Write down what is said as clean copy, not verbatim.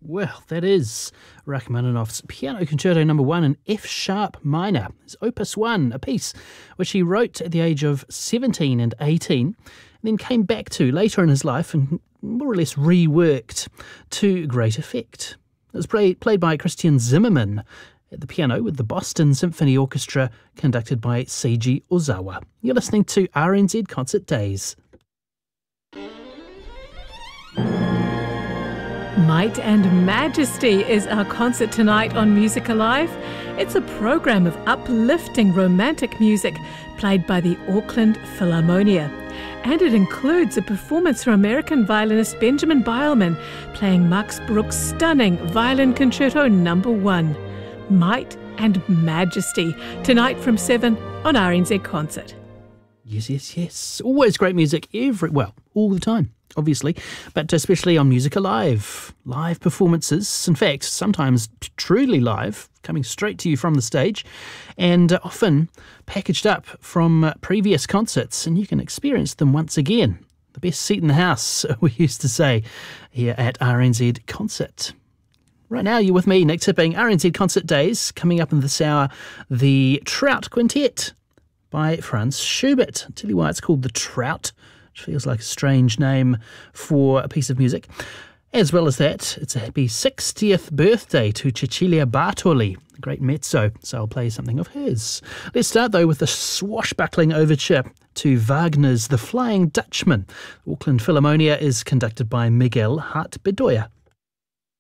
Well, that is Rachmaninoff's Piano Concerto No. 1 in F-sharp minor. It's Opus 1, a piece which he wrote at the age of 17 and 18, and then came back to later in his life and more or less reworked to great effect. It was played by Christian Zimmermann at the piano with the Boston Symphony Orchestra, conducted by Seiji Ozawa. You're listening to RNZ Concert Days. Might and Majesty is our concert tonight on Music Alive. It's a program of uplifting romantic music played by the Auckland Philharmonia. And it includes a performance from American violinist Benjamin Beilman playing Max Bruch's stunning Violin Concerto No. 1. Might and Majesty, tonight from 7 on RNZ Concert. Yes. Always great music all the time, obviously, but especially on Music Alive. Live performances, in fact, sometimes truly live, coming straight to you from the stage, and often packaged up from previous concerts, and you can experience them once again. The best seat in the house, we used to say, here at RNZ Concert. Right now, you're with me, Nick Tipping, RNZ Concert Days. Coming up in this hour, the Trout Quintet by Franz Schubert. I'll tell you why it's called the Trout, which feels like a strange name for a piece of music. As well as that, it's a happy 60th birthday to Cecilia Bartoli, a great mezzo, so I'll play something of hers. Let's start, though, with the swashbuckling overture to Wagner's The Flying Dutchman. Auckland Philharmonia is conducted by Miguel Hart-Bedoya.